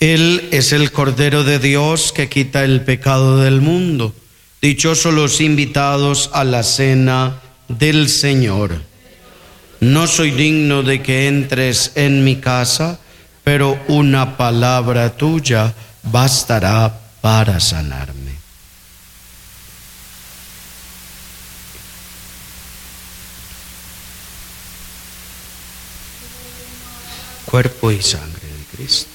Él es el Cordero de Dios que quita el pecado del mundo. Dichosos los invitados a la cena del Señor. No soy digno de que entres en mi casa, pero una palabra tuya bastará para sanarme. Cuerpo y sangre de Cristo.